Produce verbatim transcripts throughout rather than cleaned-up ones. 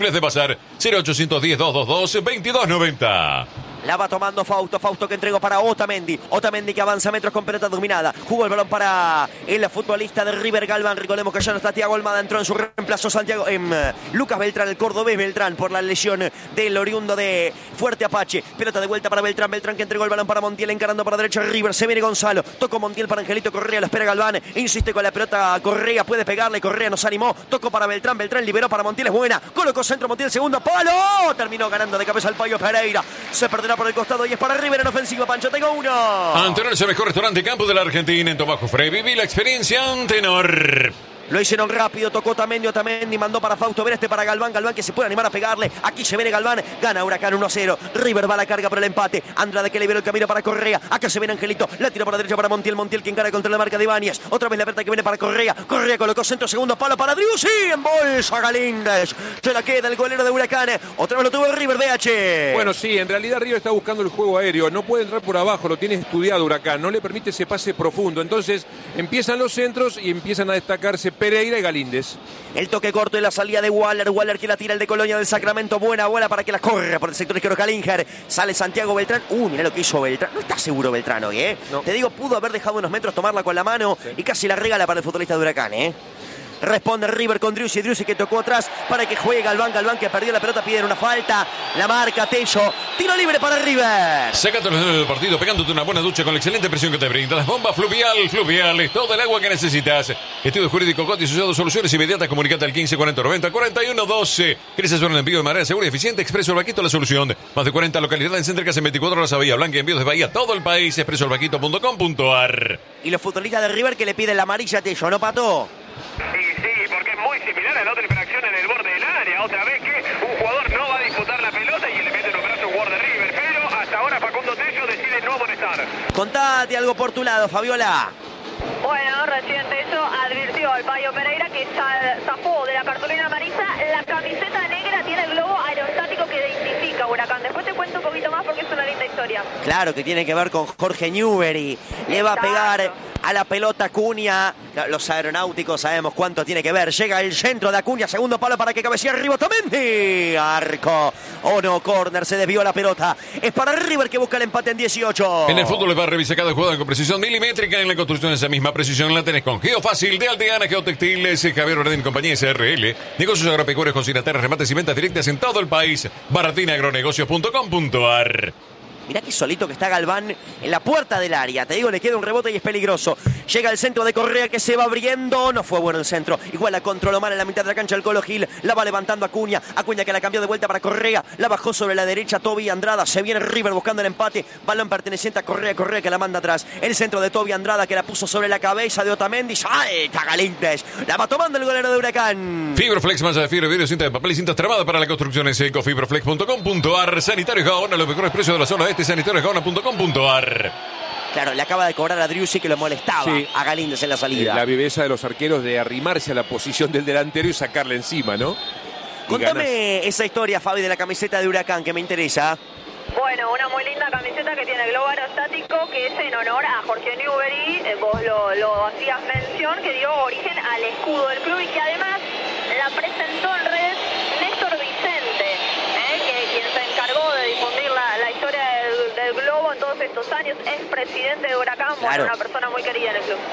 de pasar. cero ochocientos diez, doscientos veintidós, veintidós noventa. La va tomando Fausto, Fausto que entregó para Otamendi, Otamendi que avanza metros con pelota dominada, jugó el balón para el futbolista de River Galván, recordemos que ya no está Thiago Almada, entró en su reemplazo Santiago, en eh, Lucas Beltrán, el cordobés Beltrán, por la lesión del oriundo de Fuerte Apache, pelota de vuelta para Beltrán, Beltrán que entregó el balón para Montiel, encarando para derecha River, se viene Gonzalo, tocó Montiel para Angelito Correa, lo espera Galván, insiste con la pelota Correa, puede pegarle, Correa nos animó, tocó para Beltrán, Beltrán liberó para Montiel, es buena, colocó centro Montiel, segundo palo, terminó ganando de cabeza el Payo Pereira, se perderá por el costado y es para River en ofensiva. Pancho, tengo uno. Antenor es el mejor restaurante campo de la Argentina. En Tomajo Frey, viví la experiencia Antenor. Lo hicieron rápido, tocó Otamendi, Otamendi mandó para Fausto Vereste, para Galván, Galván que se puede animar a pegarle, aquí se viene Galván, gana Huracán uno a cero, River va a la carga por el empate, Andrade que liberó el camino para Correa, acá se viene Angelito, la tira por la derecha para Montiel, Montiel que encara contra la marca de Ibáñez, otra vez la pelota que viene para Correa, Correa colocó centro, segundo palo para Driussi, en bolsa Galíndez, se la queda el golero de Huracán, otra vez lo tuvo River B H. Bueno, sí, en realidad River está buscando el juego aéreo, no puede entrar por abajo, lo tiene estudiado Huracán, no le permite ese pase profundo, entonces empiezan los centros y empiezan a destacarse Pereira y Galíndez. El toque corto y la salida de Waller, Waller que la tira el de Colonia del Sacramento, buena bola para que la corra por el sector izquierdo Calinger, sale Santiago Beltrán, uh, mirá lo que hizo Beltrán, no está seguro Beltrán hoy, eh, no. Te digo, pudo haber dejado unos metros, tomarla con la mano, sí, y casi la regala para el futbolista de Huracán, eh. Responde River con Driussi, Driussi que tocó atrás para que juegue Galván, Galván que perdió la pelota, piden una falta, la marca Tello, tiro libre para River. Sácate los dedos del partido pegándote una buena ducha con la excelente presión que te brinda las bombas Fluvial, Fluvial, es todo el agua que necesitas. Estudio jurídico Coti asociado, soluciones inmediatas, comunicate al quince cuarenta noventa cuarenta y uno doce. ¿Quieres hacer un envío de manera segura y eficiente? Expreso El Vaquito, la solución. Más de cuarenta localidades céntricas en veinticuatro horas a Bahía Blanca, envíos de Bahía a todo el país, expreso el vaquito punto com punto ar. Y los futbolistas de River que le piden la amarilla a Tello, ¿no, Pato? Sí, sí, porque es muy similar a la otra infracción en el borde del área. Otra vez que un jugador no va a disputar la pelota y le mete en un brazo un jugador de River. Pero hasta ahora Facundo Tello decide no amonestar. Contate algo por tu lado, Fabiola. Bueno, recién Tello advirtió al Payo Pereira que zafó de la cartulina amarilla. La camiseta negra tiene el globo aerostático que identifica Huracán. Después te cuento un poquito más porque es una linda historia. Claro que tiene que ver con Jorge Newbery. Le va a pegar a la pelota Acuña. Los aeronáuticos sabemos cuánto tiene que ver. Llega el centro de Acuña, segundo palo para que cabecee arriba Otamendi. Arco. O no, córner, se desvió la pelota. Es para River que busca el empate en dieciocho. En el fútbol le va a revisar cada jugada con precisión milimétrica. En la construcción esa misma precisión la tenés con Geofácil de Aldeana, Geotextiles, Javier Ordén y compañía S R L. Negocios agropecuarios, consignatarios, remates y ventas directas en todo el país. Baratina agronegocios punto com punto ar. Mirá que solito que está Galván en la puerta del área. Te digo, le queda un rebote y es peligroso. Llega el centro de Correa que se va abriendo. No fue bueno el centro. Igual la controló mal en la mitad de la cancha el Colo Gil. La va levantando Acuña. Acuña que la cambió de vuelta para Correa. La bajó sobre la derecha Toby Andrada. Se viene River buscando el empate. Balón perteneciente a Correa. Correa que la manda atrás. El centro de Toby Andrada que la puso sobre la cabeza de Otamendi. ¡Salta Galíndez! La va tomando el golero de Huracán. Fibroflex, malla de fibra, vidrio, cinta de papel y cintas tramadas para la construcción en seco. Fibroflex punto com punto ar. Sanitarios Gaona, los mejores precios de la zona este. Sanitarios Gaona punto com punto ar. Claro, le acaba de cobrar a Driussi que lo molestaba, sí, a Galíndez en la salida. La viveza de los arqueros de arrimarse a la posición del delantero y sacarle encima, ¿no? Y Contame ganas. esa historia, Fabi, de la camiseta de Huracán que me interesa. Bueno, una muy linda camiseta que tiene el globo aerostático, que es en honor a Jorge Newbery. Eh, vos lo, lo hacías mención, que dio origen al escudo del club y que además la presentó en redes Néstor Vicente, eh, que quien se encargó de difundir la, la historia del, del globo en todos estos años. Es presidente de Huracán, claro, bueno, una persona muy querida en el club.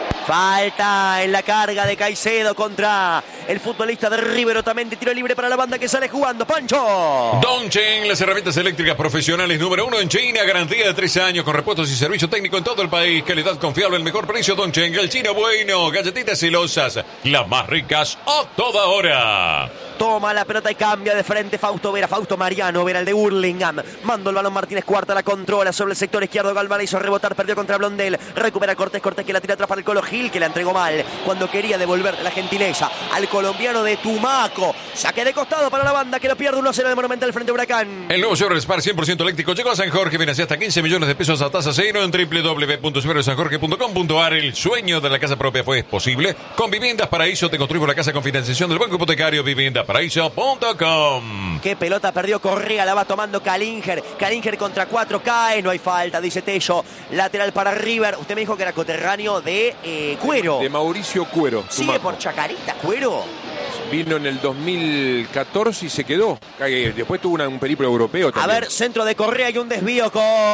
Falta en la carga de Caicedo contra el futbolista de River Otamendi. Tiro libre para la banda que sale jugando. ¡Pancho! Dongchen, las herramientas eléctricas profesionales número uno en China. Garantía de tres años con repuestos y servicio técnico en todo el país. Calidad confiable, el mejor precio. Dongchen, el chino bueno. Galletitas celosas, las más ricas a toda hora. Toma la pelota y cambia de frente Fausto Vera. Fausto Mariano Vera, el de Hurlingham. Mando el balón Martínez Cuarta, la controla sobre el sector izquierdo. Galván la hizo rebotar, perdió contra Blondel. Recupera Cortés, Cortés que la tira atrás para el Colo Gil, que la entregó mal cuando quería devolver la gentileza al colombiano de Tumaco. Saque de costado para la banda que lo pierde uno a cero de Monumental frente a Huracán. El nuevo Chevrolet Spar cien por ciento eléctrico llegó a San Jorge. Viene hasta quince millones de pesos a tasa cero en doble u doble u doble u punto chevrolet san jorge punto com punto ar. El sueño de la casa propia fue posible. Con Viviendas Paraíso te construimos la casa con financiación del Banco Hipotecario. Vivienda Paraíso punto com. Qué pelota perdió Correa, la va tomando Calinger. Calinger contra cuatro, cae, no hay falta, dice Tello. Lateral para River. Usted me dijo que era coterráneo de eh, Cuero. De Mauricio Cuero. ¿Sigue por Chacarita, Cuero? Vino en el dos mil catorce y se quedó. Después tuvo una, un periplo europeo también. A ver, centro de Correa y un desvío,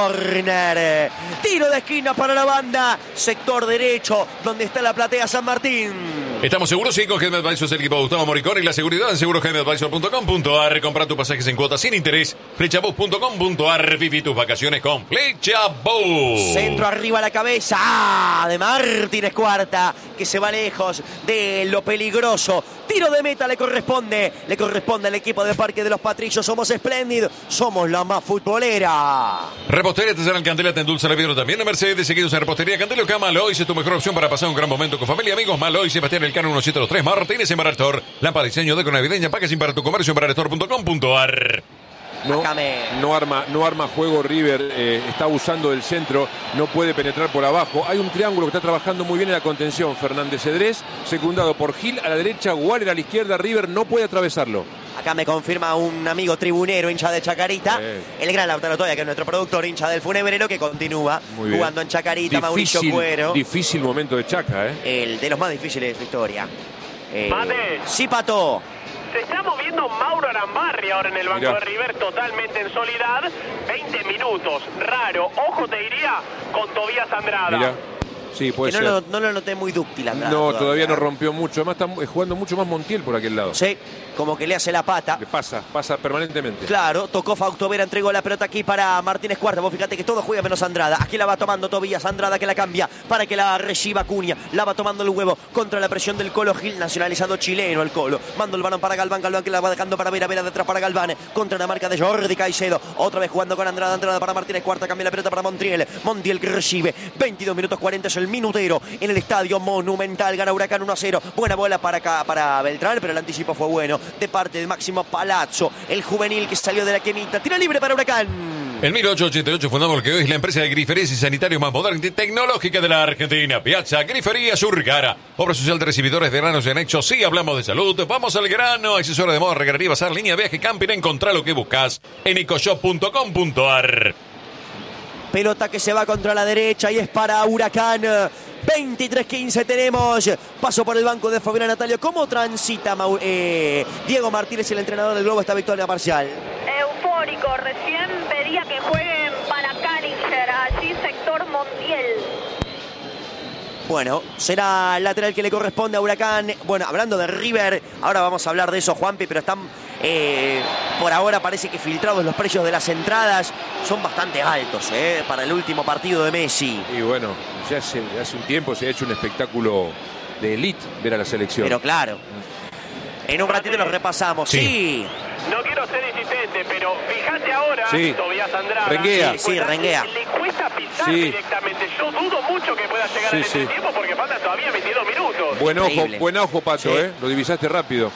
córner. Tiro de esquina para la banda. Sector derecho, donde está la platea San Martín. Estamos seguros, sí, con Helmet Advisor es el equipo de Gustavo Moricón y la seguridad en seguros helmet advisor punto com punto a r. Compra tus pasajes en cuotas sin interés. Flechabus punto com punto a r. Viví tus vacaciones con Flechabus. Centro arriba a la cabeza. Ah, de Martínez Cuarta, que se va lejos de lo peligroso. Tiro de meta le corresponde. Le corresponde al equipo de Parque de los Patricios. Somos espléndidos. Somos la más futbolera. Repostería Tesar Candela te endulza la vidrio también. En Mercedes, seguidos en Repostería Candelo Cama. Malois es tu mejor opción para pasar un gran momento con familia y amigos. Malois, Sebastián Elcano uno siete dos tres. Martínez en Barastor. Lámpara diseño de navideña. Packaging para tu comercio en barastor punto com punto a r. No, no, arma, no arma juego River, eh, está abusando del centro, no puede penetrar por abajo. Hay un triángulo que está trabajando muy bien en la contención. Fernández Cedrés, secundado por Gil a la derecha, Waller a la izquierda. River no puede atravesarlo. Acá me confirma un amigo tribunero, hincha de Chacarita, eh. el gran Lautaro Toya, que es nuestro productor, hincha del Funebrero, que continúa jugando en Chacarita. Difícil, Mauricio Cuero. Difícil momento de Chaca, ¿eh? El de los más difíciles de su historia. Eh, Mate. Sí, Pato. Se está moviendo Mauro Arambarri ahora en el banco Mirá. de River, totalmente en soledad. veinte minutos, raro. Ojo, te diría, con Tobías Andrada. Mirá. Sí, puede que no, ser. lo, no lo noté muy dúctil Andrada. No, todavía, todavía no rompió mucho. Además está jugando mucho más Montiel por aquel lado. Sí, como que le hace la pata. Le pasa, pasa permanentemente. Claro, tocó Fausto Vera, entregó la pelota aquí para Martínez Cuarta. Vos fíjate que todo juega menos Andrada. Aquí la va tomando Tobías Andrada, que la cambia para que la reciba Cunha. La va tomando el huevo contra la presión del Colo Gil, nacionalizado chileno el Colo. Mando el balón para Galván, Galván que la va dejando para Vera, Vera detrás para Galván. Contra la marca de Jordi Caicedo. Otra vez jugando con Andrada, Andrada para Martínez Cuarta. Cambia la pelota para Montiel. Montiel que recibe. veintidós minutos cuarenta es el minutero en el estadio Monumental. Gana Huracán uno a cero. Buena bola para acá, para Beltrán, pero el anticipo fue bueno de parte de Máximo Palazzo, el juvenil que salió de la quemita. Tira libre para Huracán. En mil ochocientos ochenta y ocho fundamos lo que hoy es la empresa de griferías y sanitarios más moderna y tecnológica de la Argentina. Piazza Grifería Surgara. Obra social de recibidores de granos y anexos. Sí, hablamos de salud. Vamos al grano. Accesorios de moda recreativa, bazar, línea, viaje, camping. Encontrá lo que buscas en ecoshop punto com punto a r. Pelota que se va contra la derecha y es para Huracán. veintitrés quince tenemos. Paso por el banco de Fabián Natalio. ¿Cómo transita Mau eh, Diego Martínez, el entrenador del Globo, esta victoria parcial? Eufórico. Recién pedía que jueguen para Canninger, allí sector Montiel. Bueno, será el lateral que le corresponde a Huracán. Bueno, hablando de River, ahora vamos a hablar de eso, Juanpi, pero están, eh, por ahora parece que filtrados los precios de las entradas. Son bastante altos, eh, para el último partido de Messi. Y bueno, ya hace, hace un tiempo se ha hecho un espectáculo de elite ver a la selección. Pero claro, en un ratito los repasamos. Sí. sí. No quiero ser insistente, pero fíjate ahora, sí. Tobías Andrada. Renguea. Sí, sí, renguea. Le cuesta pisar sí. directamente. Yo dudo mucho que pueda llegar sí, en este sí. tiempo porque faltan todavía veintidós minutos. Buen ojo, Increíble. buen ojo, Pato, sí. ¿eh? Lo divisaste rápido.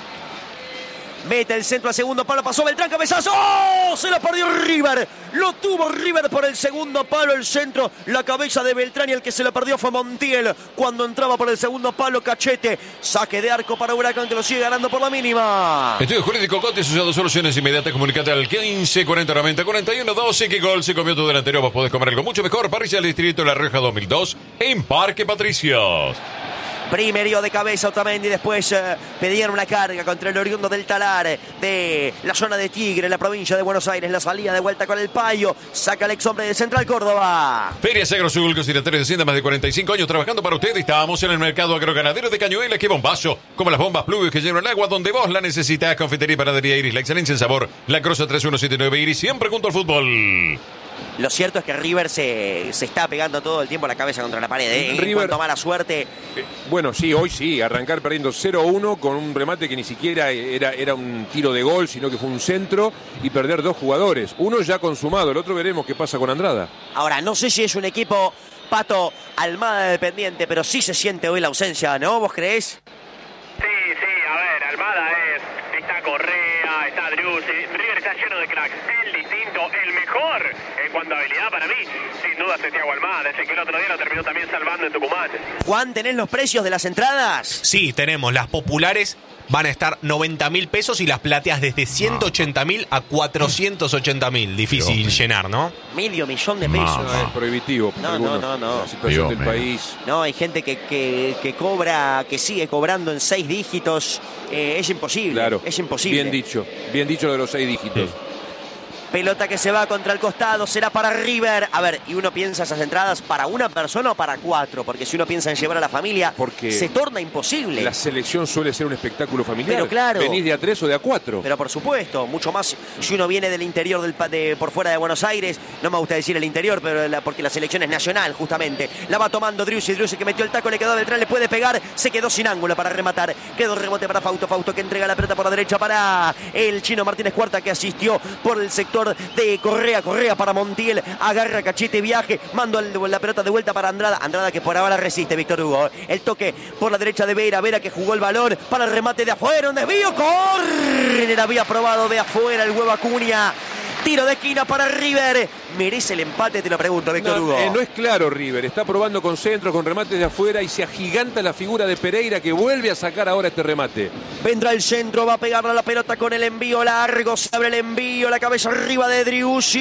Mete el centro al segundo palo, pasó Beltrán, cabezazo. ¡Oh! Se lo perdió River. Lo tuvo River por el segundo palo, el centro, la cabeza de Beltrán, y el que se lo perdió fue Montiel. Cuando entraba por el segundo palo, Cachete. Saque de arco para Huracán, que lo sigue ganando por la mínima. Estudio Jurídico Cote, asociado Soluciones Inmediatas. Comunicate al quince cuarenta noventa cuarenta y uno doce. ¿Qué gol se comió tu delantero? Vos podés comer algo mucho mejor. Parrilla del Distrito de La Rioja dos mil dos en Parque Patricios. Primerio de cabeza Otamendi, después eh, pedían una carga contra el oriundo del Talar, de la zona de Tigre, la provincia de Buenos Aires. La salida de vuelta con el Payo, saca el ex hombre de Central Córdoba. Feria Agrosul, consignatario de Hacienda, más de cuarenta y cinco años trabajando para usted. Estamos en el mercado agroganadero de Cañuelas. ¡Qué bombazo! Como las bombas Pluvios que llenan el agua donde vos la necesitas. Confitería y panadería Iris, la excelencia en sabor. La Crosa tres uno siete nueve Iris, siempre junto al fútbol. Lo cierto es que River se, se está pegando todo el tiempo la cabeza contra la pared, ¿eh? En River, cuanto a mala suerte. Eh, bueno, sí, hoy sí, arrancar perdiendo cero uno con un remate que ni siquiera era, era un tiro de gol, sino que fue un centro, y perder dos jugadores. Uno ya consumado, el otro veremos qué pasa con Andrada. Ahora, no sé si es un equipo, Pato, Almada dependiente, pero sí se siente hoy la ausencia, ¿no? ¿Vos creés? Sí, sí, a ver, Almada es, está Correa, está Driussi, River está lleno de cracks, el distinto, el mejor en cuanto a habilidad para mí, sin duda es Thiago Almada, ese que el otro día lo terminó también salvando en Tucumán. Juan, ¿tenés los precios de las entradas? Sí, tenemos las populares. Van a estar noventa mil pesos y las plateas desde ciento ochenta mil a cuatrocientos ochenta mil. Difícil Dios llenar, ¿no? Medio millón de pesos. No, es prohibitivo. No, algunos, no, no, no. La situación Dios del mío. país. No, hay gente que, que, que cobra, que sigue cobrando en seis dígitos eh, es imposible. Claro. Es imposible. Bien dicho. Bien dicho lo de los seis dígitos. Sí. Pelota que se va contra el costado, será para River. A ver, y uno piensa esas entradas para una persona o para cuatro, porque si uno piensa en llevar a la familia, porque se torna imposible. La selección suele ser un espectáculo familiar. Pero claro. Venís de a tres o de a cuatro. Pero por supuesto, mucho más si uno viene del interior, del, de, por fuera de Buenos Aires. No me gusta decir el interior, pero la, porque la selección es nacional, justamente. La va tomando Driussi, Driussi que metió el taco, le quedó a Beltrán, le puede pegar. Se quedó sin ángulo para rematar. Quedó rebote para Fausto, Fausto que entrega la pelota por la derecha para el chino Martínez Cuarta, que asistió por el sector de Correa. Correa, Correa para Montiel, agarra Cachete, viaje, mando la pelota de vuelta para Andrada, Andrada que por ahora resiste, Víctor Hugo, el toque por la derecha de Vera, Vera que jugó el balón para el remate de afuera, un desvío, córner, había probado de afuera el huevo Acuña. Tiro de esquina para River. ¿Merece el empate? Te lo pregunto, Víctor no, Hugo. Eh, no es claro River. Está probando con centros, con remates de afuera y se agiganta la figura de Pereira que vuelve a sacar ahora este remate. Vendrá el centro, va a pegarle a la pelota con el envío largo. Se abre el envío, la cabeza arriba de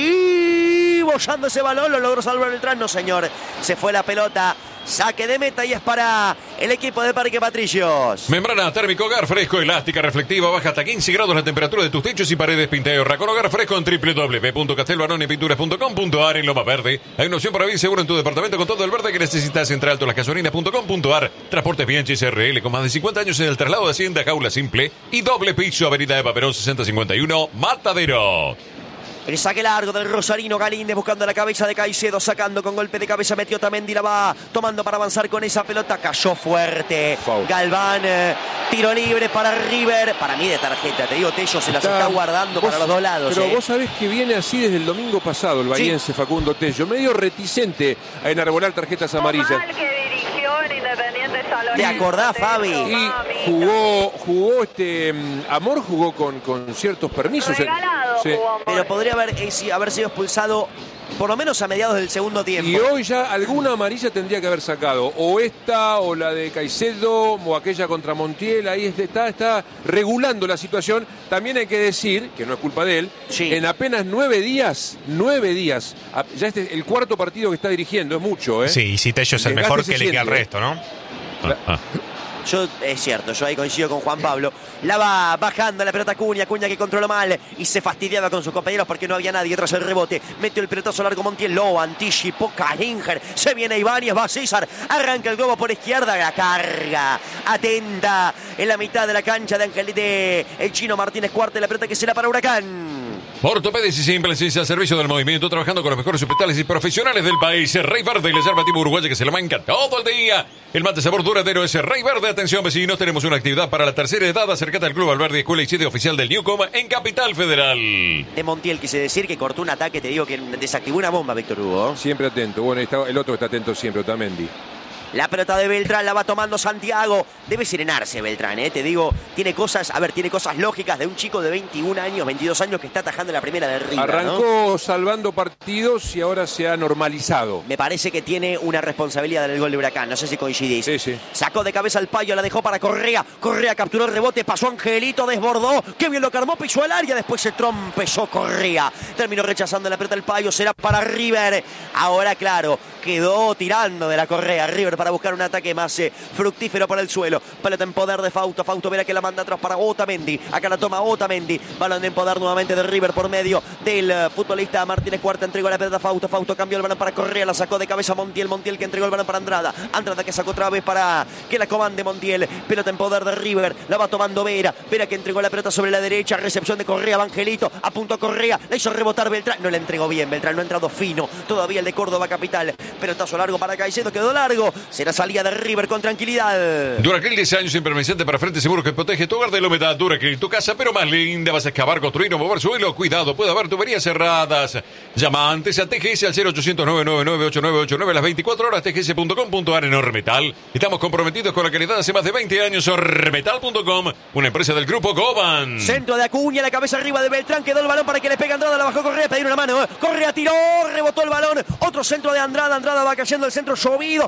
Driussi. Bollando ese balón, lo logró salvar el tran. No, señor. Se fue la pelota. Saque de meta y es para el equipo de Parque Patricios. Membrana térmico Hogar Fresco, elástica, reflectiva, baja hasta quince grados la temperatura de tus techos y paredes Pinteorra. Con Hogar Fresco en doble u doble u doble u punto castelbaronepinturas punto com punto a r en Loma Verde. Hay una opción para vivir seguro en tu departamento con todo el verde que necesitas. Entre alto las gasolinas punto com punto a r. Transportes Bianchi R L con más de cincuenta años en el traslado de Hacienda, jaula simple y doble piso, avenida Eva Perón sesenta cincuenta y uno, Matadero. El saque largo del Rosarino, Galíndez buscando la cabeza de Caicedo, sacando con golpe de cabeza, metió Otamendi, la va tomando para avanzar con esa pelota, cayó fuerte. Foul. Galván, eh, tiro libre para River, para mí de tarjeta, te digo, Tello se las está, está guardando vos, para los dos lados. Pero eh. vos sabés que viene así desde el domingo pasado el bahiense sí. Facundo Tello, medio reticente a enarbolar tarjetas amarillas. Mal que dirigió en Independiente Salón. ¿Te acordás, Fabi? Y jugó, jugó este Amor jugó con, con ciertos permisos. Regalado sí. jugó Amor. Pero podría haber, eh, haber sido expulsado por lo menos a mediados del segundo tiempo. Y hoy ya alguna amarilla tendría que haber sacado. O esta, o la de Caicedo, o aquella contra Montiel. Ahí está, está regulando la situación. También hay que decir, que no es culpa de él, sí. en apenas nueve días, nueve días, ya este es el cuarto partido que está dirigiendo, es mucho, ¿eh? Sí, y si Tello es el mejor que le queda al resto, ¿no? Ah, ah. Yo, es cierto, yo ahí coincido con Juan Pablo. La va bajando la pelota Acuña, Acuña que controló mal y se fastidiaba con sus compañeros porque no había nadie tras el rebote. Metió el pelotazo largo Montiel, lo anticipó Kalinger. Se viene Ibáñez, va César, arranca el globo por izquierda, la carga. Atenta en la mitad de la cancha de Angelite, el chino Martínez Cuarta, la pelota que será para Huracán. Ortopedia y Simple Ciencia al servicio del movimiento, trabajando con los mejores hospitales y profesionales del país. Rey Verde, la yerba tipo uruguaya que se la manca todo el día. El mate sabor duradero es Rey Verde. Atención vecinos, tenemos una actividad para la tercera edad. Acércate al Club Alberdi, escuela y sede oficial del Newcom en Capital Federal. De Montiel quise decir que cortó un ataque, te digo que desactivó una bomba, Víctor Hugo. Siempre atento, bueno, está, el otro está atento siempre, Otamendi. La pelota de Beltrán la va tomando Santiago. Debe serenarse Beltrán, ¿eh? Te digo, tiene cosas, a ver, tiene cosas lógicas de un chico de veintiún años, veintidós años que está atajando la primera de River. Arrancó ¿no? salvando partidos y ahora se ha normalizado. Me parece que tiene una responsabilidad en el gol de Huracán, no sé si coincidís. Sí, sí. Sacó de cabeza el Payo, la dejó para Correa. Correa capturó el rebote, pasó Angelito, desbordó. Qué bien lo que armó, pisó el área, después se trompezó Correa. Terminó rechazando la pelota el Payo, será para River. Ahora, claro, quedó tirando de la Correa River para buscar un ataque más eh, fructífero por el suelo. Pelota en poder de Fausto. Fausto verá que la manda atrás para Otamendi. Acá la toma Otamendi. Balón en poder nuevamente de River por medio del uh, futbolista Martínez Cuarta. Entregó la pelota a Fausto. Fausto cambió el balón para Correa. La sacó de cabeza Montiel. Montiel que entregó el balón para Andrada. Andrada que sacó otra vez para que la comande Montiel. Pelota en poder de River. La va tomando Vera. Vera que entregó la pelota sobre la derecha. Recepción de Correa. Vangelito. Apuntó a Correa. La hizo rebotar Beltrán. No la entregó bien. Beltrán no ha entrado fino. Todavía el de Córdoba Capital. Pelotazo largo para Caicedo. Quedó largo. Será salida de River con tranquilidad. Duracril, diez años impermeabilizante para frente seguro que protege tu hogar de la humedad. Duracril, tu casa, pero más linda. Vas a excavar, construir o mover suelo. Cuidado, puede haber tuberías cerradas. Llama antes a T G S al cero ochocientos, nueve nueve nueve, ocho nueve ocho nueve las veinticuatro horas. T G S punto com punto a r en Ormetal. Estamos comprometidos con la calidad hace más de veinte años. Ormetal punto com, una empresa del grupo Goban. Centro de Acuña, la cabeza arriba de Beltrán. Quedó el balón para que le pegue Andrada. La bajó Correa, pedir una mano. Correa tiró, rebotó el balón. Otro centro de Andrada. Andrada va cayendo el centro llovido. La busca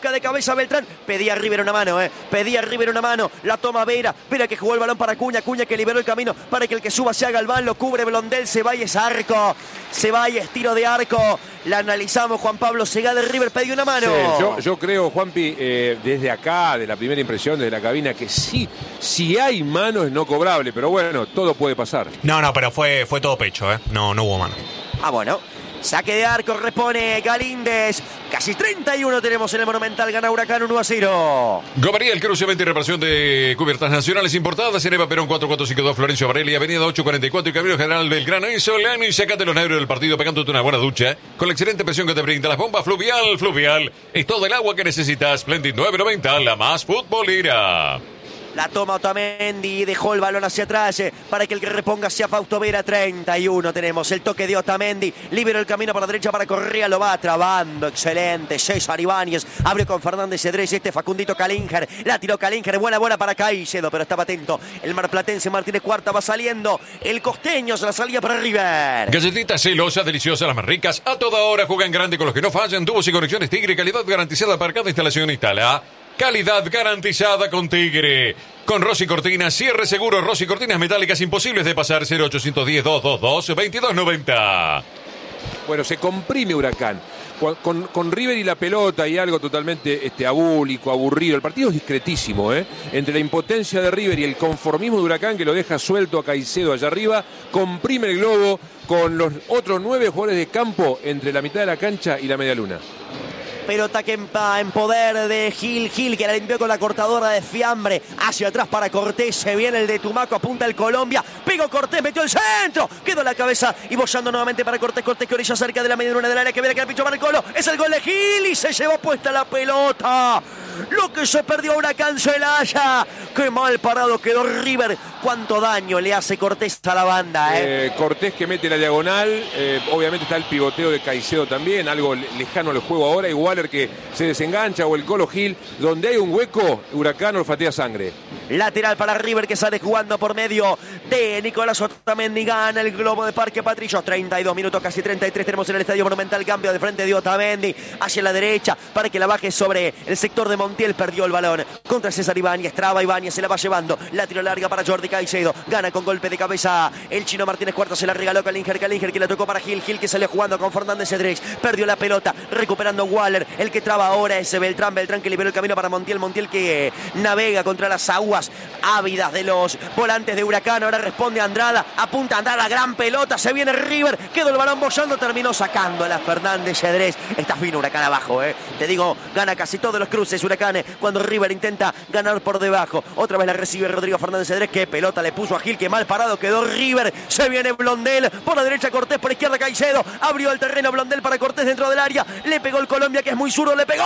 busca de cabeza Beltrán. Pedía a River una mano, eh. Pedía a River una mano. La toma Vera. Vera que jugó el balón para Acuña. Acuña que liberó el camino para que el que suba sea Galván. Lo cubre Blondel. Ceballos arco. Ceballos tiro de arco. La analizamos. Juan Pablo Segada de River pidió una mano. Sí, yo, yo creo, Juanpi, eh, desde acá, de la primera impresión, desde la cabina, que sí, si hay mano es no cobrable. Pero bueno, todo puede pasar. No, no, pero fue, fue todo pecho, ¿eh? No, no hubo mano. Ah, bueno. Saque de arco, repone Galíndez. Casi treinta y uno tenemos en el Monumental. Gana Huracán uno a cero. Gomería, el cruce venta y reparación de cubiertas nacionales importadas. En Eva Perón cuatro cuatro cinco dos, Florencio Varela, Avenida ocho cuarenta y cuatro y Camino General Belgrano y Solano. Y sacate los nervios del partido pegándote una buena ducha con la excelente presión que te brinda las bombas Fluvial. Fluvial es todo el agua que necesitas. Splendid nueve noventa, la más futbolera. La toma Otamendi, dejó el balón hacia atrás eh, para que el que reponga sea Fausto Vera. treinta y uno tenemos el toque de Otamendi, liberó el camino para la derecha para Correa, lo va trabando, excelente. César Ibáñez abrió con Fernández Cedrés, este Facundito Calinger, la tiró Calinger, buena buena para Caicedo, pero estaba atento el marplatense Martínez Cuarta, va saliendo el costeño, se la salía para River. Galletitas celosas, deliciosas, las más ricas, a toda hora juegan grande con los que no fallan, tubos y conexiones Tigre, calidad garantizada para cada instalación instalada. Calidad garantizada con Tigre. Con Rossi Cortinas, cierre seguro, Rossi Cortinas metálicas imposibles de pasar. Cero ochocientos diez, doscientos veintidós, veintidós noventa. Bueno, se comprime Huracán. Con, con, con River y la pelota y algo totalmente este, abúlico, aburrido. El partido es discretísimo, ¿eh? Entre la impotencia de River y el conformismo de Huracán, que lo deja suelto a Caicedo allá arriba, comprime el globo con los otros nueve jugadores de campo entre la mitad de la cancha y la media luna. Pelota que en, en poder de Gil, Gil que la limpió con la cortadora de fiambre, hacia atrás para Cortés, se viene el de Tumaco, apunta el Colombia, pegó Cortés, metió el centro, quedó la cabeza y bollando nuevamente para Cortés, Cortés que orilla cerca de la media luna del área, que viene que el pincho para el Colo, es el gol de Gil y se llevó puesta la pelota. Lo que se perdió Huracán Celaya, qué mal parado quedó River, cuánto daño le hace Cortés a la banda. ¿eh? Eh, Cortés que mete la diagonal, eh, obviamente está el pivoteo de Caicedo también, algo lejano al juego ahora, igual que se desengancha o el Colo Gil, donde hay un hueco, Huracán olfatea sangre. Lateral para River que sale jugando por medio de Nicolás Otamendi, gana el globo de Parque Patricios, treinta y dos minutos, casi treinta y tres tenemos en el Estadio Monumental, cambio de frente de Otamendi hacia la derecha para que la baje sobre el sector de Montiel, perdió el balón contra César Ibáñez, traba Ibáñez, se la va llevando, la tiro larga para Jordi Caicedo, gana con golpe de cabeza el chino Martínez Cuarta, se la regaló Calinger, Calinger que la tocó para Gil, Gil que salió jugando con Fernández Cedrés, perdió la pelota, recuperando Waller, el que traba ahora es Beltrán, Beltrán que liberó el camino para Montiel, Montiel que navega contra las aguas ávidas de los volantes de Huracán, ahora responde Andrada, apunta a Andrada, gran pelota, se viene River, quedó el balón bollando, terminó sacando a la Fernández Cedrés, está fino Huracán abajo, eh. te digo, gana casi todos los cruces Huracán, eh, cuando River intenta ganar por debajo, otra vez la recibe Rodrigo Fernández Cedrés, que pelota le puso a Gil, que mal parado quedó River, se viene Blondel, por la derecha Cortés, por izquierda Caicedo, abrió el terreno Blondel para Cortés dentro del área, le pegó el Colombia que es muy zurdo, le pegó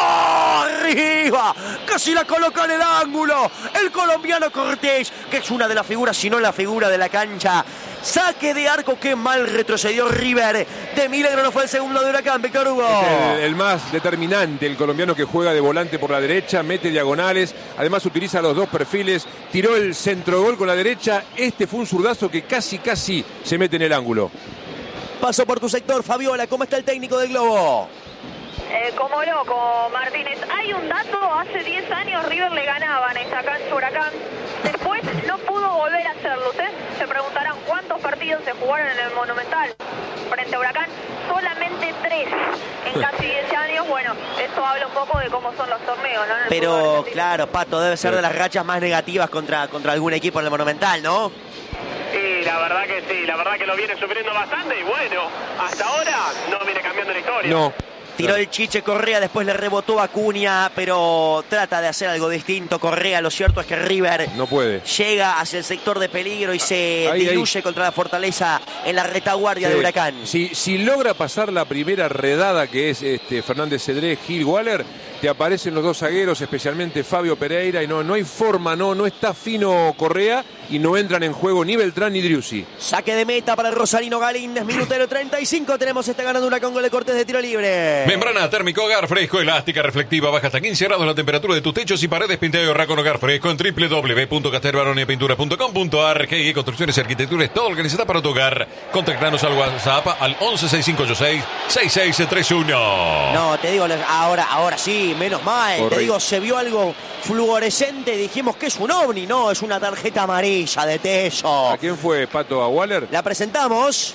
arriba, casi la coloca en el ángulo, el colombiano Cortés, que es una de las figuras, si no la figura de la cancha. Saque de arco, que mal retrocedió River. De milagro no fue el segundo de Huracán, Víctor Hugo. Es el, el más determinante, el colombiano que juega de volante por la derecha, mete diagonales, además utiliza los dos perfiles, tiró el centro gol con la derecha, este fue un zurdazo que casi casi se mete en el ángulo. Paso por tu sector, Fabiola, ¿cómo está el técnico del Globo? Eh, como loco, Martínez. Hay un dato, hace diez años River le ganaba en esta cancha Huracán. Después no pudo volver a hacerlo. Ustedes se preguntarán cuántos partidos se jugaron en el Monumental frente a Huracán. Solamente tres en casi diez años. Bueno, esto habla un poco de cómo son los torneos, ¿no? Pero claro, Pato, debe ser de las rachas más negativas contra, contra algún equipo en el Monumental, ¿no? Sí, la verdad que sí, la verdad que lo viene sufriendo bastante y bueno, hasta ahora no viene cambiando la historia. No. Tiró el Chiche Correa, después le rebotó a Acuña, pero trata de hacer algo distinto Correa. Lo cierto es que River no puede. Llega hacia el sector de peligro y se ahí, diluye ahí. contra la fortaleza en la retaguardia Sí. de Huracán. Si, si logra pasar la primera redada que es este Fernández Cedrés, Gil Waller, te aparecen los dos zagueros, especialmente Fabio Pereira, y no, no hay forma, no, no está fino Correa y no entran en juego ni Beltrán ni Driussi. Saque de meta para el Rosarino Galíndez, minutero treinta y cinco, tenemos esta ganando Huracán, gol de Cortés de tiro libre. Membrana térmico Hogar Fresco, elástica, reflectiva, baja hasta quince grados la temperatura de tus techos y paredes, pintado y ahorra con Hogar Fresco en doble u doble u doble u punto casterbaronia pintura punto com punto a r. G I Construcciones y Arquitectura es todo lo que necesitas para tu hogar. Contactanos al WhatsApp al once sesenta y cinco ochenta y seis sesenta y seis treinta y uno. No, te digo, ahora, ahora sí, Sí, menos mal. Horrible. Te digo, se vio algo fluorescente y dijimos que es un ovni. No, es una tarjeta amarilla de Tello. ¿A quién fue, Pato? ¿A Waller? La presentamos.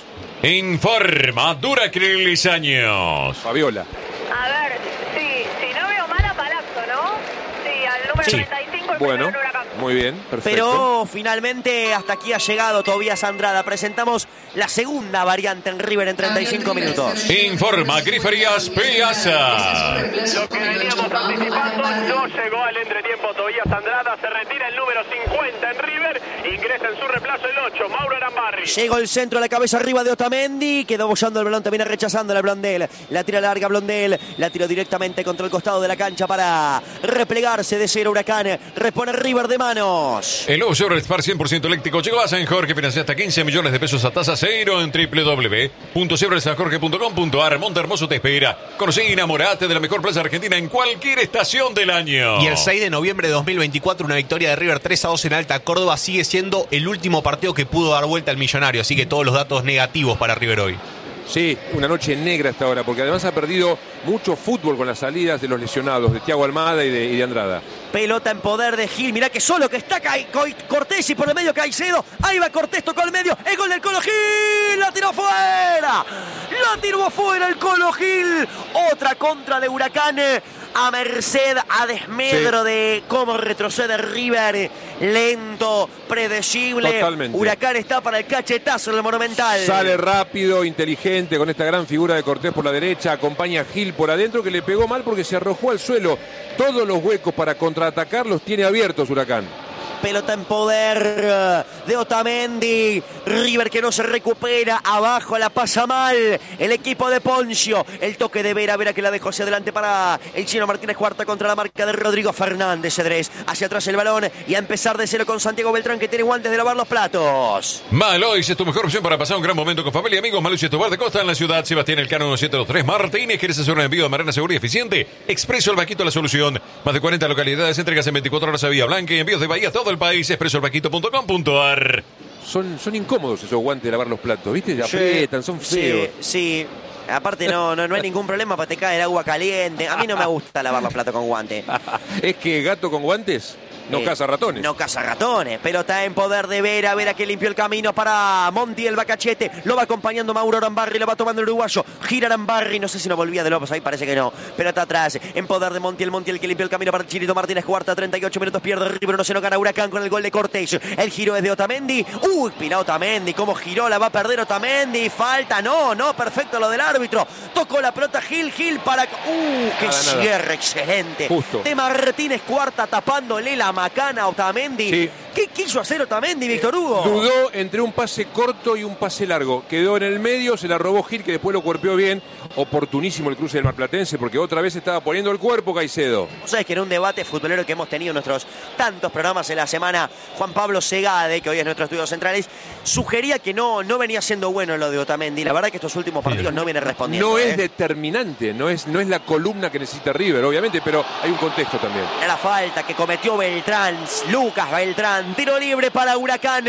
Informa Duracril años. Fabiola. A ver, sí, si no veo mal a Palazzo, ¿no? Sí, al número Sí. treinta y cinco, el Bueno, primero en Huracán. muy bien, perfecto. Pero finalmente hasta aquí ha llegado Tobías Andrada. Presentamos la segunda variante en River en treinta y cinco minutos. Informa Griferías Piazza. Lo que veníamos anticipando, no llegó al entretiempo Tobías Andrada, se retira el número cincuenta en River, ingresa en su reemplazo el ocho, Mauro Arambarri. Llegó el centro a la cabeza arriba de Otamendi. Quedó bollando el balón, termina rechazando la Blondel. La tira larga Blondel. La tiró directamente contra el costado de la cancha para replegarse de cero Huracán. Repone River de manos. El nuevo Chevrolet Spark cien por ciento eléctrico llegó a San Jorge. Financia hasta quince millones de pesos a tasa cero en doble u doble u doble u punto chevrolet san jorge punto com punto a r. Monte Hermoso te espera. Conocí y enamorate de la mejor plaza argentina en cualquier estación del año. Y el seis de noviembre de dos mil veinticuatro, una victoria de River tres a dos en Alta Córdoba sigue siendo el último partido que pudo dar vuelta al millonario. Así que todos los datos negativos para River hoy. Sí, una noche negra hasta ahora, porque además ha perdido mucho fútbol con las salidas de los lesionados, de Thiago Almada y de, y de Andrada. Pelota en poder de Gil. Mirá que solo que está Ca- Coi- Cortés y por el medio Caicedo. Ahí va Cortés, tocó el medio. El gol del Colo Gil. La tiró fuera. La tiró fuera el Colo Gil. Otra contra de Huracán. A merced, a desmedro Sí. de cómo retrocede River. Lento, predecible. Totalmente. Huracán está para el cachetazo en el Monumental. Sale rápido, inteligente, con esta gran figura de Cortés por la derecha, acompaña a Gil por adentro, que le pegó mal porque se arrojó al suelo. Todos los huecos para contraatacar los tiene abiertos Huracán. Pelota en poder de Otamendi. River que no se recupera. Abajo la pasa mal el equipo de Poncio. El toque de Vera. Vera que la dejó hacia adelante para el chino Martínez. Cuarta contra la marca de Rodrigo Fernández. Cedrés hacia atrás el balón. Y a empezar de cero con Santiago Beltrán, que tiene guantes de lavar los platos. Malois es tu mejor opción para pasar un gran momento con familia y amigos. Malois es tu bar de costa en la ciudad. Sebastián Elcano siete dos tres Martínez. ¿Quieres hacer un envío de manera segura y eficiente? Expreso El Vaquito la solución. Más de cuarenta localidades. Entregas en veinticuatro horas a Vía Blanca y envíos de Bahía a todo el país. expreso el vaquito punto com punto a r. Son, son incómodos esos guantes de lavar los platos, ¿viste? Aprietan, son feos. Sí, sí. Aparte no, no, no hay ningún problema para te cae el agua caliente. A mí no me gusta lavar los platos con guante. Es que gato con guantes no Eh, caza ratones. No caza ratones. Pelota en poder de Vera. Vera que limpió el camino para Monti el Bacachete. Lo va acompañando Mauro Arambarri. Lo va tomando el uruguayo. Gira Arambarri. No sé si no volvía de López. Ahí parece que no. Pelota atrás. En poder de Montiel. Montiel que limpió el camino para el Chirito Martínez. Cuarta, treinta y ocho minutos. Pierde River. No se no gana Huracán con el gol de Cortés. El giro es de Otamendi. Uy, pina Otamendi. Cómo giró. La va a perder Otamendi. Falta. No, no. Perfecto lo del árbitro. Tocó la pelota Gil. Gil para. Uh, qué Nada, nada. cierre excelente. Justo. De Martínez. Cuarta tapándole la macana a Otamendi. Sí. ¿Qué quiso hacer Otamendi, Víctor Hugo? Dudó entre un pase corto y un pase largo. Quedó en el medio, se la robó Gil, que después lo cuerpeó bien. Oportunísimo el cruce del marplatense, porque otra vez estaba poniendo el cuerpo Caicedo. Vos sabés que en un debate futbolero que hemos tenido en nuestros tantos programas en la semana, Juan Pablo Segade, que hoy es nuestro estudio centrales, sugería que no, no venía siendo bueno lo de Otamendi. La verdad que estos últimos partidos no viene respondiendo. No ¿eh? es determinante, no es, no es la columna que necesita River, obviamente, pero hay un contexto también. La falta que cometió Beltrán, Lucas Beltrán, tiro libre para Huracán.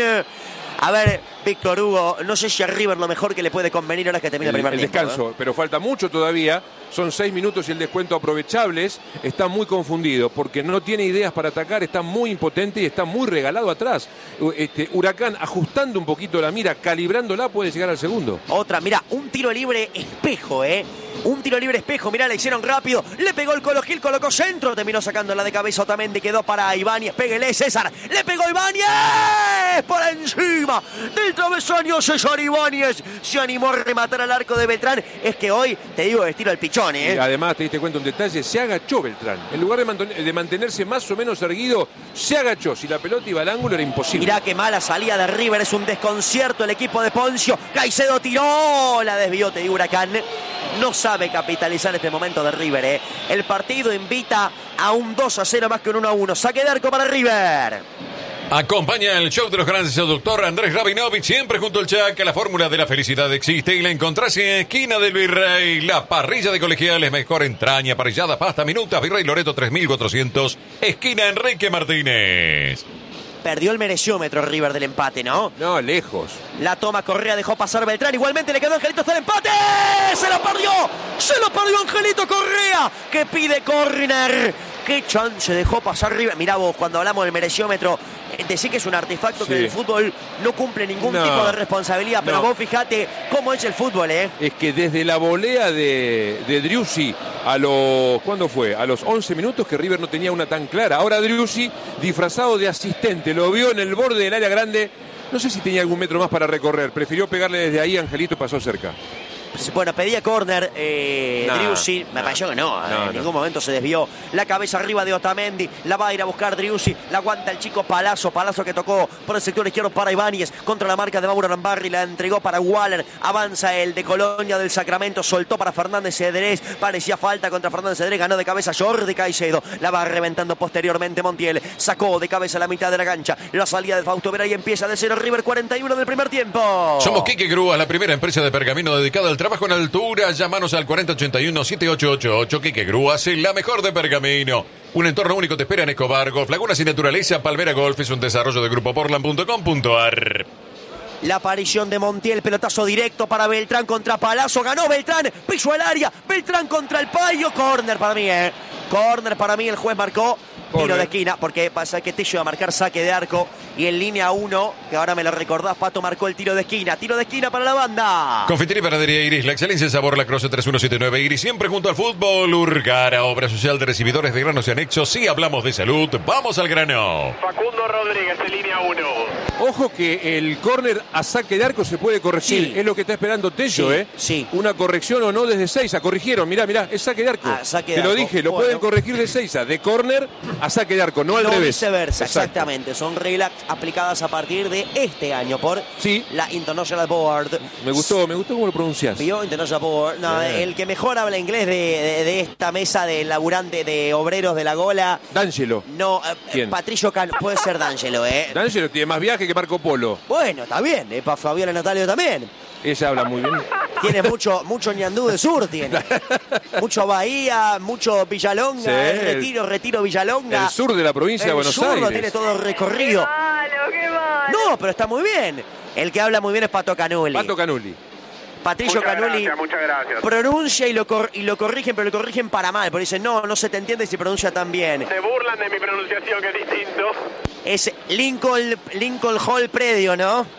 A ver, Víctor Hugo, no sé si a River lo mejor que le puede convenir ahora es que termine el, El, primer el tiempo. descanso, ¿eh? pero falta mucho todavía. Son seis minutos y el descuento aprovechables. Está muy confundido porque no tiene ideas para atacar, está muy impotente y está muy regalado atrás. Este, Huracán ajustando un poquito la mira, calibrándola, puede llegar al segundo. Otra, mira, un tiro libre espejo, ¿eh? Un tiro libre espejo, mirá, le hicieron rápido. Le pegó el Colo Gil, colocó centro. Terminó sacándola de cabeza Otamendi, quedó para Ibáñez. Péguele, César. Le pegó Ibáñez. Por encima del travesaño, César Ibáñez. Se animó a rematar al arco de Beltrán. Es que hoy, te digo, estilo al pichón, Y ¿eh? además, te diste cuenta un detalle, se agachó Beltrán. En lugar de, manten- de mantenerse más o menos erguido, se agachó. Si la pelota iba al ángulo era imposible. Mirá qué mala salida de River. Es un desconcierto el equipo de Poncio. Caicedo tiró. La desvió, te digo, Huracán. No sabe capitalizar este momento de River, ¿eh? El partido invita a un dos a cero más que un uno a uno. Saque de arco para River. Acompaña el show de los grandes el doctor Andrés Rabinovich, siempre junto al Chaca. La fórmula de la felicidad existe y la encontrás en esquina del Virrey. La parrilla de colegiales, mejor entraña, parrillada, pasta, minutas, Virrey Loreto tres mil cuatrocientos, esquina Enrique Martínez. Perdió el mereciómetro River del empate, ¿no? No, lejos. La toma Correa, dejó pasar Beltrán. Igualmente le quedó Angelito hasta el empate. ¡Se lo perdió! ¡Se lo perdió Angelito Correa! Que pide córner. ¡Qué chance dejó pasar River! Mirá vos, cuando hablamos del mereciómetro, decís que es un artefacto sí. que en el fútbol no cumple ningún no, tipo de responsabilidad. Pero no. vos fijate cómo es el fútbol, ¿eh? Es que desde la volea de, de Driussi a los... ¿Cuándo fue? A los once minutos que River no tenía una tan clara. Ahora Driussi, disfrazado de asistente, lo vio en el borde del área grande. No sé si tenía algún metro más para recorrer. Prefirió pegarle desde ahí, Angelito pasó cerca. Bueno, pedía córner eh, nah, Driussi, me nah, pareció que no, no en no. ningún momento se desvió la cabeza arriba de Otamendi, la va a ir a buscar Driussi, la aguanta el chico Palazzo, Palazzo que tocó por el sector izquierdo para Ibáñez, contra la marca de Mauro Rambarri, la entregó para Waller, avanza el de Colonia del Sacramento, soltó para Fernández Cedrés, parecía falta contra Fernández Cedrés, ganó de cabeza Jordi Caicedo, la va reventando posteriormente Montiel, sacó de cabeza la mitad de la cancha, la salida de Fausto Vera y empieza de cero River cuarenta y uno del primer tiempo. Somos Quique Grúa, la primera empresa de pergamino dedicada al trabajo en altura. Llámanos al cuarenta ochenta y uno setenta y ocho ochenta y ocho. Quique Grúas, la mejor de pergamino. Un entorno único te espera en Escobar Golf, Lagunas y Naturaleza. Palmera Golf es un desarrollo de grupo portland punto com punto a r. La aparición de Montiel, pelotazo directo para Beltrán contra Palazzo. Ganó Beltrán, piso al área. Beltrán contra el Payo. Córner para mí, ¿eh? Córner para mí, el juez marcó. Tiro de esquina, porque pasa que Tello iba a marcar saque de arco. Y en línea uno, que ahora me lo recordás, Pato marcó el tiro de esquina. Tiro de esquina para la banda. Confitería y Panadería Iris, la excelencia en sabor, la Croce tres uno siete nueve Iris. Siempre junto al fútbol. Urgara, obra social de recibidores de granos y anexos. Si hablamos de salud, vamos al grano. Facundo Rodríguez en línea uno. Ojo que el córner a saque de arco se puede corregir. Sí. Es lo que está esperando Tello, sí, ¿eh? Sí. Una corrección o no desde Seiza. Corrigieron, mirá, mirá, es saque de arco. Ah, saque de Te arco. lo dije, lo bueno. pueden corregir de Seiza. De córner a saque de arco, no al no revés. Viceversa, exactamente. Son reglas aplicadas a partir de este año por sí. la International Board. Me gustó, me gustó cómo lo pronunciás. ¿Vio? International Board. No, el que mejor habla inglés de, de, de esta mesa de laburante de obreros de la gola. D'Angelo. No, eh, Patricio Cano. Puede ser D'Angelo, ¿eh? D'Angelo tiene más viaje que Marco Polo. Bueno, está bien. Eh, para Fabiola Natalio también. Ella habla muy bien. Tiene mucho, mucho ñandú de sur, tiene. Mucho Bahía, mucho Villalonga, sí, el Retiro, Retiro Villalonga. El sur de la provincia el de Buenos sur Aires. Tiene todo recorrido. Qué malo, qué malo. No, pero está muy bien. El que habla muy bien es Pato Canuli. Pato Canuli. Patricio muchas Canuli gracias, muchas gracias. pronuncia y lo, cor y lo corrigen, pero lo corrigen para mal. Porque dicen, no, no se te entiende si pronuncia tan bien. Se burlan de mi pronunciación, que es distinto. Es Lincoln, Lincoln Hall Predio, ¿no?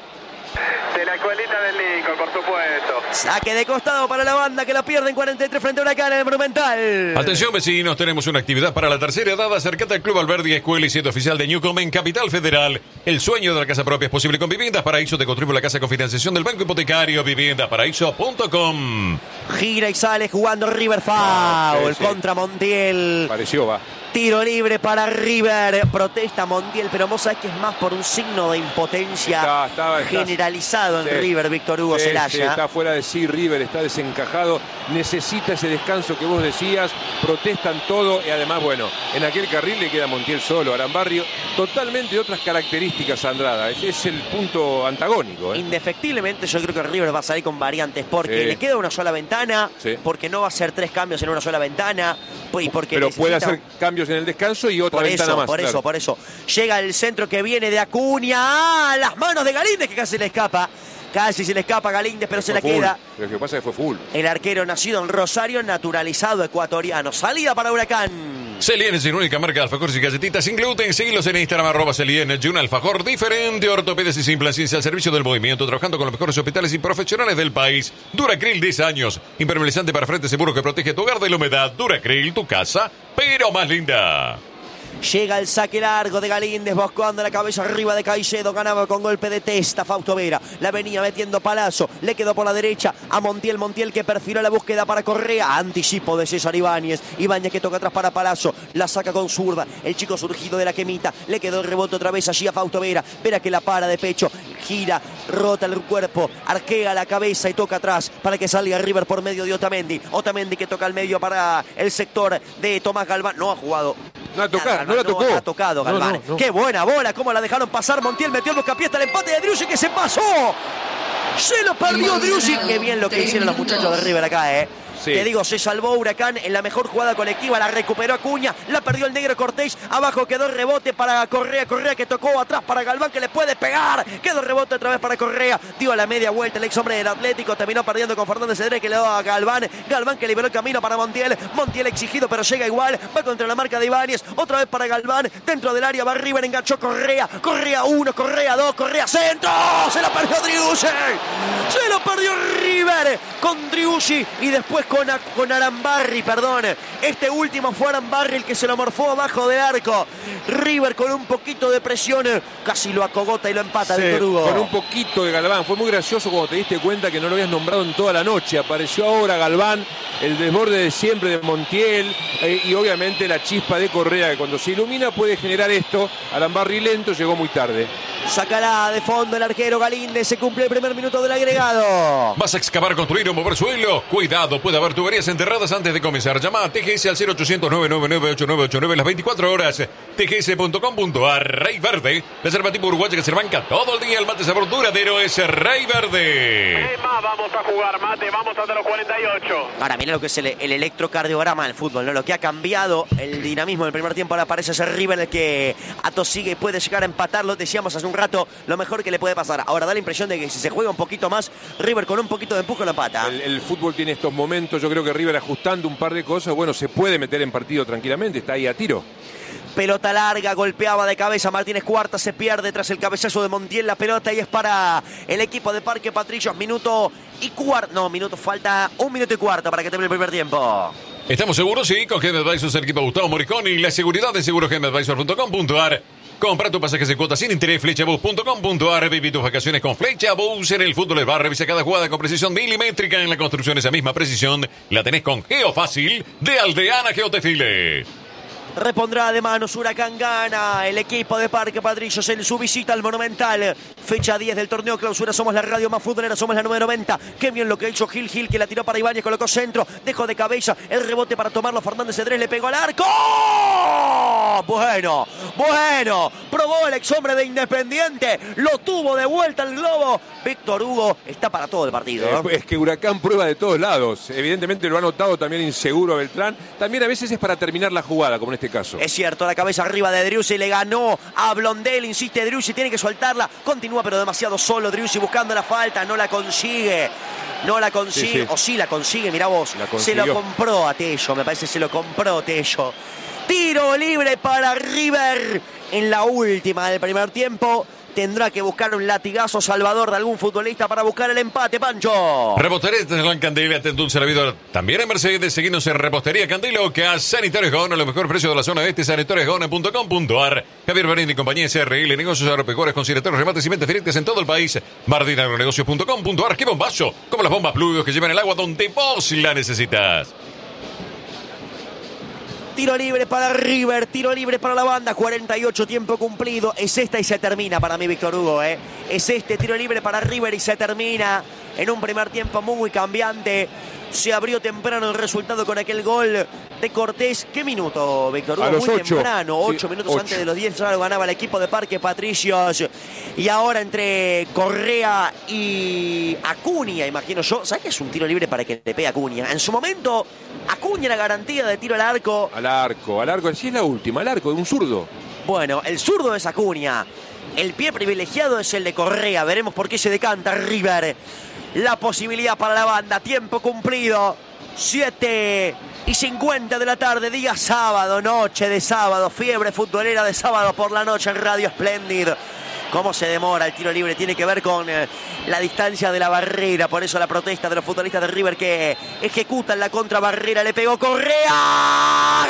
De la escuelita del Lincoln, por supuesto. Saque de costado para la banda que la pierde en cuarenta y tres frente a Huracán en el Monumental. Atención vecinos, tenemos una actividad para la tercera edad. Acércate al Club Alberdi, escuela y sitio oficial de Newcomb en Capital Federal. El sueño de la casa propia es posible con Viviendas Paraíso. Te construimos la casa con financiación del Banco Hipotecario. viviendas paraíso punto com. Gira y sale jugando River Foul no, sí, sí. contra Montiel. Pareció, va. Tiro libre para River. Protesta Montiel, pero vos sabés que es más por un signo de impotencia está, está, está, generalizado en sí, River, Víctor Hugo sí, Celaya. Sí, está fuera de sí River, está desencajado. Necesita ese descanso que vos decías. Protestan todo y además, bueno, en aquel carril le queda Montiel solo. Arambarrio, totalmente de otras características, Andrada. Ese es el punto antagónico. ¿eh? Indefectiblemente yo creo que River va a salir con variantes porque sí. le queda una sola ventana, sí. porque no va a hacer tres cambios en una sola ventana. Y porque pero necesita... puede hacer cambios en el descanso y otra por ventana eso, más. Por claro. eso, por eso. Llega el centro que viene de Acuña. ¡Ah! Las manos de Galíndez que casi le escapa. Casi se le escapa a Galíndez, pero se la full. queda. Lo que pasa es que fue full. El arquero nacido en Rosario, naturalizado ecuatoriano. Salida para Huracán. Celien es la única marca de alfajores y galletitas sin gluten. Seguilos en Instagram, arroba Celien. Un alfajor diferente, ortopedes y sin ciencia al servicio del movimiento, trabajando con los mejores hospitales y profesionales del país. Duracril, diez años. Impermeabilizante para frente seguro que protege tu hogar de la humedad. Duracril, tu casa, pero más linda. Llega el saque largo de Galíndez, buscando la cabeza arriba de Caicedo, ganaba con golpe de testa Fausto Vera, la venía metiendo Palazzo, le quedó por la derecha a Montiel, Montiel que perfiló la búsqueda para Correa, anticipo de César Ibáñez, Ibáñez que toca atrás para Palazzo, la saca con zurda, el chico surgido de la quemita, le quedó el rebote otra vez allí a Fausto Vera, Vera que la para de pecho, gira, rota el cuerpo, arquea la cabeza y toca atrás para que salga River por medio de Otamendi, Otamendi que toca al medio para el sector de Tomás Galván, no ha jugado. No ha tocado, no la tocó. No ha tocado Galván. No, no, no. Qué buena bola, cómo la dejaron pasar. Montiel metió el buscapié hasta el empate de Driussi que se pasó. Se lo perdió Driussi. Qué bien lo que hicieron los muchachos de River acá, eh. Sí. Te digo, se salvó Huracán en la mejor jugada colectiva, la recuperó Acuña, la perdió el negro Cortés, abajo quedó el rebote para Correa, Correa que tocó atrás para Galván que le puede pegar, quedó el rebote otra vez para Correa, dio la media vuelta el ex hombre del Atlético, terminó perdiendo con Fernández Cedrés que le dio a Galván, Galván que liberó el camino para Montiel, Montiel exigido pero llega igual, va contra la marca de Ibáñez, otra vez para Galván, dentro del área va River, enganchó Correa, Correa uno, Correa dos, Correa centro, se lo perdió Driussi, se lo perdió River con Driussi y después con, con Arambarri, perdón, este último fue Arambarri el que se lo morfó abajo del arco, River con un poquito de presión, casi lo acogota y lo empata Sí, Víctor Hugo. con un poquito de Galván, fue muy gracioso cuando te diste cuenta que no lo habías nombrado en toda la noche, apareció ahora Galván, el desborde de siempre de Montiel eh, y obviamente la chispa de Correa que cuando se ilumina puede generar esto, Arambarri lento, llegó muy tarde. Sacará de fondo el arquero Galíndez, se cumple el primer minuto del agregado. ¿Vas a excavar, construir o mover suelo? Cuidado, puede haber tuberías enterradas antes de comenzar. Llama a T G S al cero ochocientos, nueve nueve nueve, ocho nueve ocho nueve las veinticuatro horas. T G S punto com punto A R. Rey Verde, reserva tipo uruguaya que se banca todo el día. El mate sabor duradero es Rey Verde. ¿Qué más vamos a jugar, Mate? Vamos hasta los cuarenta y ocho. Ahora, mira lo que es el, el electrocardiograma del fútbol, ¿no? Lo que ha cambiado el dinamismo del primer tiempo. Ahora parece ser River el que atosigue y puede llegar a empatarlo. Decíamos hace un rato lo mejor que le puede pasar. Ahora da la impresión de que si se juega un poquito más, River con un poquito de empuje lo empata. El, el fútbol tiene estos momentos, yo creo que River ajustando un par de cosas, bueno, se puede meter en partido tranquilamente, está ahí a tiro. Pelota larga, golpeaba de cabeza Martínez Cuarta, se pierde tras el cabezazo de Montiel la pelota y es para el equipo de Parque Patricios. Minuto y cuarto, no, minuto, falta un minuto y cuarto para que termine el primer tiempo. ¿Estamos seguros? Sí, con G M Advisors, el equipo Gustavo Moricón y la seguridad de seguro G M Advisors punto com punto A R. Compra tu pasaje en cuotas sin interés, Flechabus punto com punto A R. Viví tus vacaciones con Flechabus. En el fútbol del bar, revisa cada jugada con precisión milimétrica. En la construcción, esa misma precisión la tenés con Geofácil de Aldeana Geotextiles. Repondrá de manos Huracán, gana el equipo de Parque Patricios en su visita al Monumental. Fecha diez del torneo clausura. Somos la radio más futbolera, somos la número noventa. Qué bien lo que ha hecho Gil Gil, que la tiró para Ibáñez, colocó centro, dejó de cabeza el rebote para tomarlo. Fernández Cedrés le pegó al arco. Bueno, bueno, probó el ex hombre de Independiente, lo tuvo de vuelta el globo. Víctor Hugo está para todo el partido, ¿no? Eh, es que Huracán prueba de todos lados. Evidentemente lo ha notado también inseguro a Beltrán. También a veces es para terminar la jugada, como en este caso. Es cierto, la cabeza arriba de Driussi, le ganó a Blondel, insiste Driussi, tiene que soltarla, continúa pero demasiado solo Driussi buscando la falta, no la consigue, no la consigue, sí, sí. o sí la consigue, mirá vos, se lo compró a Tello, me parece se lo compró Tello. Tiro libre para River en la última del primer tiempo. Tendrá que buscar un latigazo salvador de algún futbolista para buscar el empate, Pancho. Repostería Teslán Candela, te endulce la vida. También en Mercedes, seguimos en Repostería Candela o que a Sanitarios Gaona, los mejores precios de la zona este, sanitarios gaona punto com punto A R. Javier Berendi y compañía S R L, negocios agropecuarios, conciliatorios, remates y ventas directas en todo el país. Bardina Agronegocios punto com punto A R. ¡Qué bombazo! Como las bombas Pluvios que llevan el agua donde vos la necesitas. Tiro libre para River, tiro libre para la banda, cuarenta y ocho, tiempo cumplido. Es esta y se termina para mí, Víctor Hugo, ¿eh? Es este tiro libre para River y se termina en un primer tiempo muy cambiante. Se abrió temprano el resultado con aquel gol de Cortés. ¿Qué minuto, Víctor Hugo? A los muy ocho. temprano, ocho Sí, minutos ocho. antes de los diez, ya lo ganaba el equipo de Parque Patricios. Y ahora entre Correa y Acuña, imagino yo. ¿Sabes qué es un tiro libre para que le pegue a Acuña? En su momento, Acuña era garantía de tiro al arco. Al arco, al arco, sí es la última, al arco, de un zurdo. Bueno, el zurdo es Acuña. El pie privilegiado es el de Correa. Veremos por qué se decanta River. La posibilidad para la banda. Tiempo cumplido. siete y cincuenta de la tarde. Día sábado, noche de sábado. Fiebre futbolera de sábado por la noche en Radio Splendid. Cómo se demora el tiro libre. Tiene que ver con eh, la distancia de la barrera. Por eso la protesta de los futbolistas de River que ejecutan la contrabarrera. Le pegó Correa.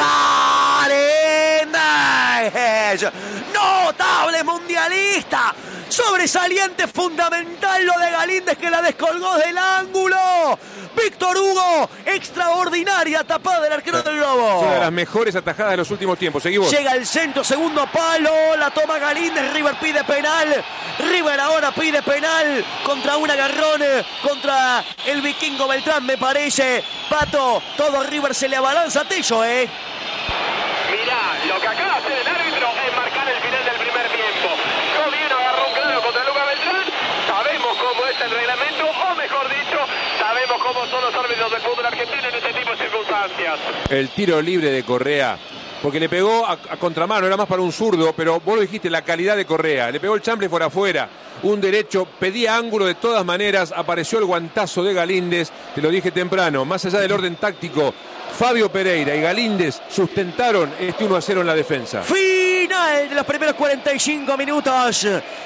Galíndez. Notable mundialista. Sobresaliente, fundamental lo de Galíndez que la descolgó del ángulo. Víctor Hugo, extraordinaria tapada del arquero del Globo. Una de las mejores atajadas de los últimos tiempos. Seguimos. Llega el centro, segundo palo, la toma Galíndez, River pide penal. River ahora pide penal contra un agarrón, contra el vikingo Beltrán, me parece. Pato, todo River se le abalanza a Tello, ¿eh? Mirá, lo que acaba de hacer el árbitro es marcar el final del primer tiempo. No bien agarró un claro contra Lucas Beltrán. Sabemos cómo es el reglamento, o mejor dicho, sabemos cómo son los árbitros del fútbol argentino en este Díaz. El tiro libre de Correa, porque le pegó a, a contramano, era más para un zurdo, pero vos lo dijiste, la calidad de Correa. Le pegó el chamble por afuera, un derecho, pedía ángulo de todas maneras, apareció el guantazo de Galíndez, te lo dije temprano, más allá del orden táctico, Fabio Pereira y Galíndez sustentaron este uno a cero en la defensa. Final de los primeros cuarenta y cinco minutos.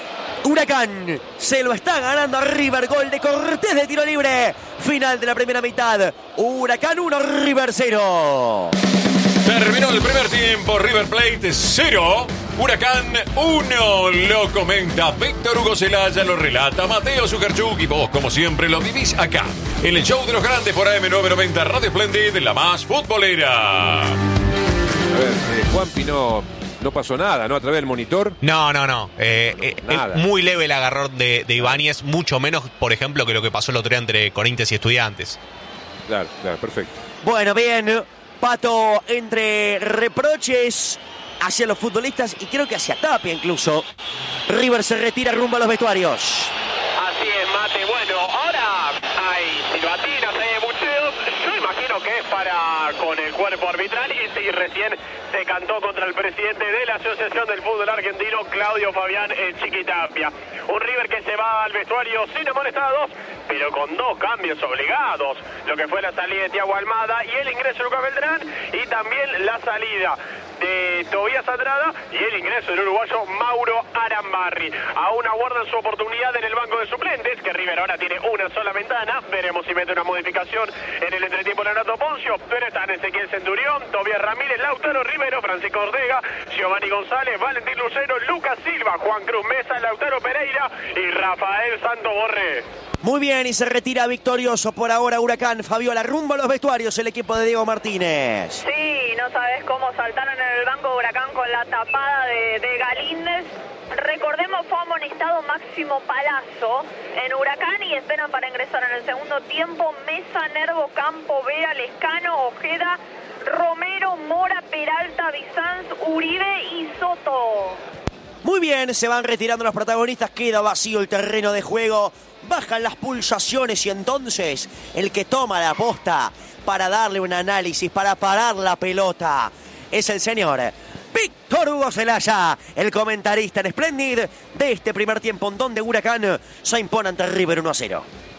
Huracán se lo está ganando a River, gol de Cortés de tiro libre. Final de la primera mitad. Huracán uno, River cero. Terminó el primer tiempo, River Plate cero, Huracán uno. Lo comenta Víctor Hugo Celaya, lo relata Mateo Zuccarchuk y vos, como siempre, lo vivís acá, en el show de los grandes por A M novecientos noventa Radio Splendid, la más futbolera. A ver, eh, Juanpi no, no pasó nada, ¿no? A través del monitor. No, no, no. Eh, eh, Nada. eh, muy leve el agarrón de, de Ibáñez, mucho menos, por ejemplo, que lo que pasó el otro día entre Corinthians y Estudiantes. Claro, claro, perfecto. Bueno, bien, Pato, entre reproches hacia los futbolistas y creo que hacia Tapia incluso, River se retira rumbo a los vestuarios. Así es, Mate. Bueno, ahora hay silbatinas, hay bucheos. Yo imagino que es para con el cuerpo arbitral y sí, recién se cantó contra el presidente de la Asociación del Fútbol Argentino, Claudio Fabián El Chiquitapia. Un River que se va al vestuario sin amonestados, pero con dos cambios obligados. Lo que fue la salida de Thiago Almada y el ingreso de Lucas Beltrán, y también la salida de Tobías Andrada y el ingreso del uruguayo Mauro Arambarri. Aún aguardan su oportunidad en el banco de suplentes, que River ahora tiene una sola ventana. Veremos si mete una modificación en el entretiempo de Renato Poncio, pero están Ezequiel Centurión, Tobías Ramírez, Lautaro Rivero, Francisco Ortega, Giovanni González, Valentín Lucero, Lucas Silva, Juan Cruz Mesa, Lautaro Pereira y Rafael Santo Borré. Muy bien, y se retira victorioso por ahora Huracán. Fabiola, rumbo a los vestuarios el equipo de Diego Martínez. Sí, no sabes cómo saltaron en el banco de Huracán con la tapada de, de Galíndez. Recordemos, fue amonestado Máximo Palazzo en Huracán y esperan para ingresar en el segundo tiempo Mesa, Nervo, Campo, Vera, Lescano, Ojeda, Romero, Mora, Peralta, Bizanz, Uribe y Soto. Muy bien, se van retirando los protagonistas, queda vacío el terreno de juego, bajan las pulsaciones y entonces el que toma la posta para darle un análisis, para parar la pelota, es el señor Víctor Hugo Celaya, el comentarista en Splendid de este primer tiempo en donde Huracán se impone ante River uno a cero.